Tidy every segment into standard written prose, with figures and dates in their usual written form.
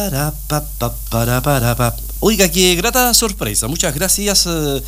Oiga, qué grata sorpresa. Muchas gracias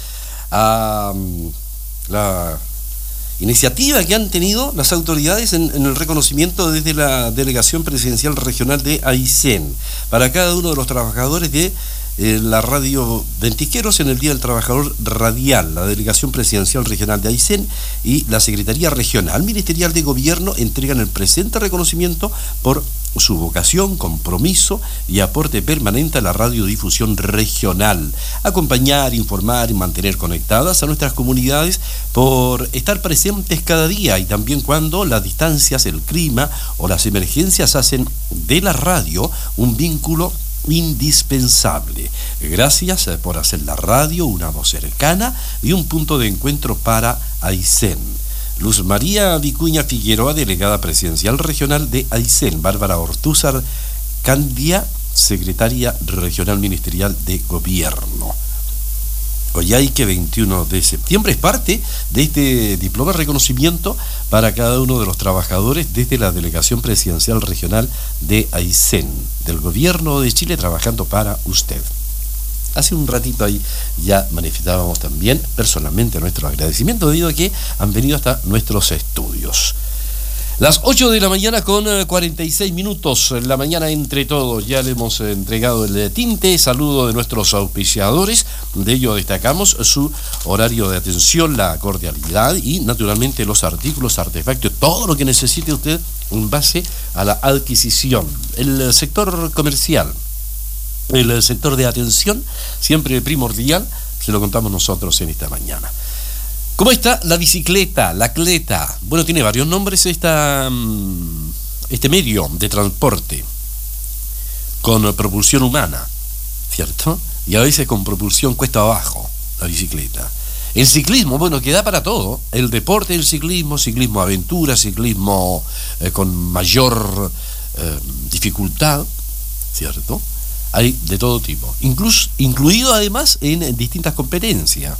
a la iniciativa que han tenido las autoridades en el reconocimiento desde la Delegación Presidencial Regional de Aysén para cada uno de los trabajadores de la radio Ventisqueros en el Día del Trabajador Radial. La Delegación Presidencial Regional de Aysén y la Secretaría Regional Ministerial de Gobierno entregan el presente reconocimiento por su vocación, compromiso y aporte permanente a la radiodifusión regional. Acompañar, informar y mantener conectadas a nuestras comunidades por estar presentes cada día y también cuando las distancias, el clima o las emergencias hacen de la radio un vínculo indispensable. Gracias por hacer la radio una voz cercana y un punto de encuentro para Aysén. Luz María Vicuña Figueroa, delegada presidencial regional de Aysén. Bárbara Ortúzar Candia, secretaria regional ministerial de Gobierno. Coyhaique, 21 de septiembre, es parte de este diploma de reconocimiento para cada uno de los trabajadores desde la Delegación Presidencial Regional de Aysén, del Gobierno de Chile, trabajando para usted. Hace un ratito ahí ya manifestábamos también personalmente nuestro agradecimiento debido a que han venido hasta nuestros estudios. Las 8 de la mañana con 46 minutos, en la mañana entre todos, ya le hemos entregado el tinte, saludo de nuestros auspiciadores, de ello destacamos su horario de atención, la cordialidad y naturalmente los artículos, artefactos, todo lo que necesite usted en base a la adquisición. El sector comercial, el sector de atención, siempre primordial, se lo contamos nosotros en esta mañana. ¿Cómo está la bicicleta, la cleta? Bueno, tiene varios nombres este medio de transporte con propulsión humana, ¿cierto? Y a veces con propulsión cuesta abajo, la bicicleta. El ciclismo, bueno, que da para todo. El deporte del ciclismo, ciclismo aventura, ciclismo con mayor dificultad, ¿cierto? Hay de todo tipo, incluido además en distintas competencias.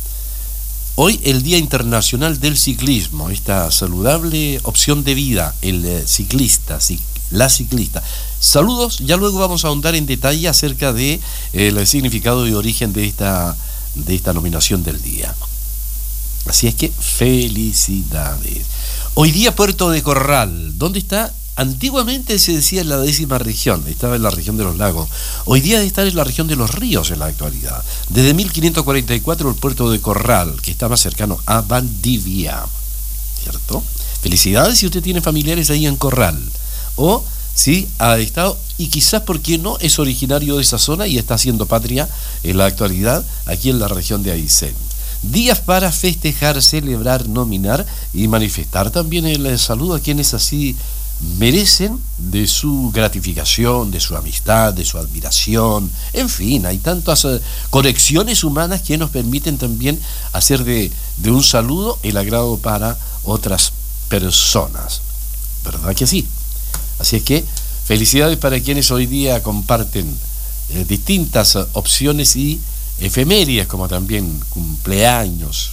Hoy el Día Internacional del Ciclismo, esta saludable opción de vida, el ciclista, la ciclista. Saludos, ya luego vamos a ahondar en detalle acerca de el significado y origen de esta nominación del día. Así es que felicidades. Hoy día Puerto de Corral, ¿dónde está? Antiguamente se decía en la 10ª región, estaba en la región de los lagos. Hoy día está en la región de los ríos en la actualidad. Desde 1544 el puerto de Corral, que está más cercano a Valdivia, ¿cierto? Felicidades si usted tiene familiares ahí en Corral. O si ha estado, y quizás, ¿por qué no?, es originario de esa zona y está haciendo patria en la actualidad aquí en la región de Aysén. Días para festejar, celebrar, nominar y manifestar también el saludo a quienes así merecen de su gratificación, de su amistad, de su admiración. En fin, hay tantas conexiones humanas que nos permiten también hacer de un saludo el agrado para otras personas, ¿verdad que sí? Así es que felicidades para quienes hoy día comparten distintas opciones y efemérides, como también cumpleaños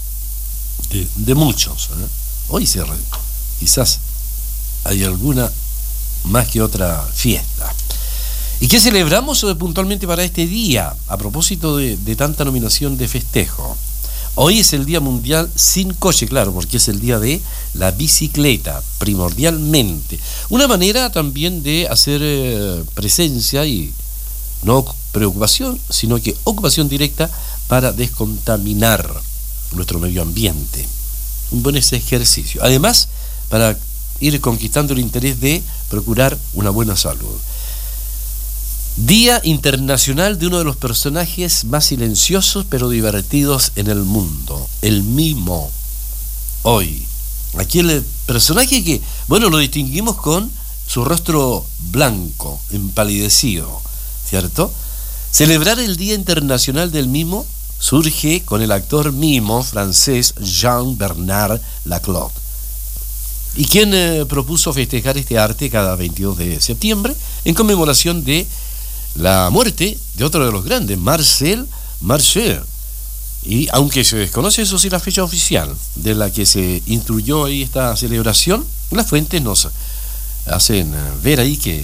de muchos, ¿eh? Hoy quizás hay alguna más que otra fiesta. ¿Y qué celebramos puntualmente para este día? A propósito de tanta nominación de festejo. Hoy es el Día Mundial Sin Coche, claro, porque es el día de la bicicleta, primordialmente. Una manera también de hacer presencia y no preocupación, sino que ocupación directa para descontaminar nuestro medio ambiente. Un buen ejercicio. Además, para ir conquistando el interés de procurar una buena salud. Día Internacional de uno de los personajes más silenciosos pero divertidos en el mundo, el mimo. Hoy, aquí el personaje que, bueno, lo distinguimos con su rostro blanco, empalidecido, ¿cierto? Celebrar el Día Internacional del Mimo surge con el actor mimo francés Jean-Bernard Laclos. ¿Y quién propuso festejar este arte cada 22 de septiembre en conmemoración de la muerte de otro de los grandes, Marcel Marceau? Y aunque se desconoce, eso sí, la fecha oficial de la que se instruyó ahí esta celebración, las fuentes nos hacen ver ahí que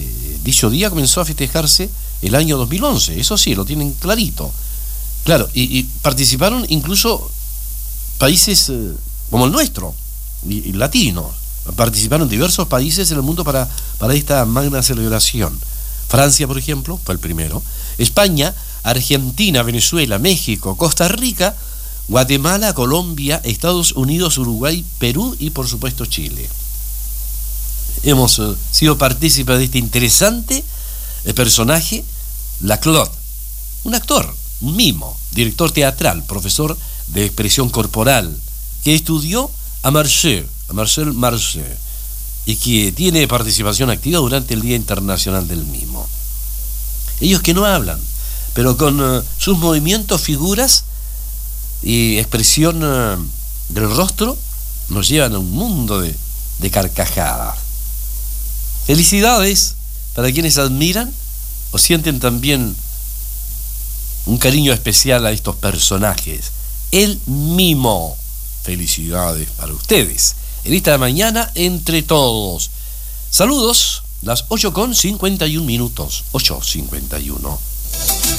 dicho día comenzó a festejarse el año 2011, eso sí, lo tienen clarito. Claro, y participaron incluso países como el nuestro, y latinos. Participaron diversos países en el mundo para esta magna celebración. Francia, por ejemplo, fue el primero. España, Argentina, Venezuela, México, Costa Rica, Guatemala, Colombia, Estados Unidos, Uruguay, Perú y por supuesto Chile. Hemos sido partícipes de este interesante personaje, Laclaude, un actor, un mimo, director teatral, profesor de expresión corporal, que estudió a Marcel Marceau, y que tiene participación activa durante el Día Internacional del Mimo. Ellos que no hablan, pero con sus movimientos, figuras y expresión del rostro nos llevan a un mundo de carcajadas. Felicidades para quienes admiran o sienten también un cariño especial a estos personajes. El mimo. Felicidades para ustedes. En esta mañana, entre todos. Saludos, las 8:51. 8:51.